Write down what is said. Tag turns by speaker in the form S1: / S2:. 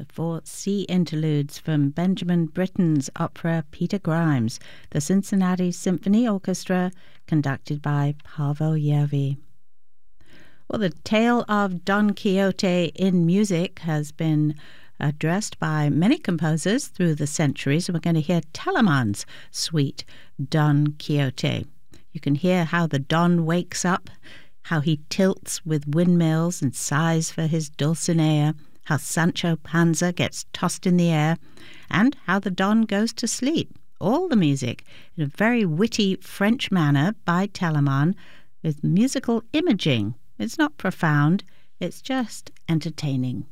S1: The four sea interludes from Benjamin Britten's opera Peter Grimes, the Cincinnati Symphony Orchestra, conducted by Paavo Järvi. Well, the tale of Don Quixote in music has been addressed by many composers through the centuries, and we're going to hear Telemann's suite, Don Quixote. You can hear how the Don wakes up, how he tilts with windmills and sighs for his Dulcinea, how Sancho Panza gets tossed in the air, and how the Don goes to sleep. All the music in a very witty French manner by Telemann with musical imaging. It's not profound, it's just entertaining.